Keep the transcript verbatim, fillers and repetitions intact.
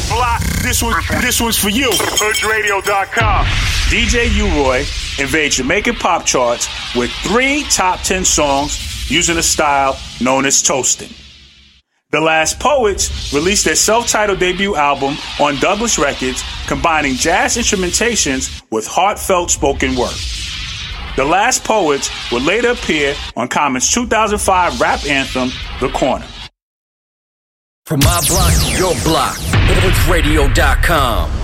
block, this one, this one's for you. hood radio dot com. D J U-Roy invades Jamaican pop charts with three top ten songs using a style known as toasting. The Last Poets released their self-titled debut album on Douglas Records, combining jazz instrumentations with heartfelt spoken word. The Last Poets would later appear on Common's two thousand five rap anthem, The Corner. From my block to your block, hood radio dot com.